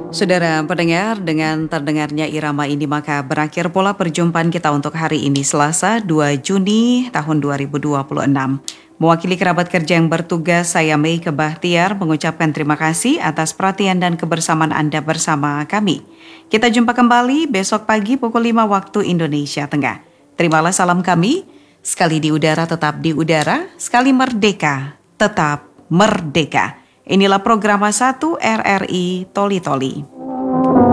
Saudara pendengar, dengan terdengarnya irama ini maka berakhir pola perjumpaan kita untuk hari ini Selasa 2 Juni tahun 2026. Mewakili kerabat kerja yang bertugas, saya Mei Kebahtiar mengucapkan terima kasih atas perhatian dan kebersamaan Anda bersama kami. Kita jumpa kembali besok pagi pukul 5 waktu Indonesia Tengah. Terimalah salam kami, sekali di udara tetap di udara, sekali merdeka tetap merdeka. Inilah program 1 RRI Toli Toli.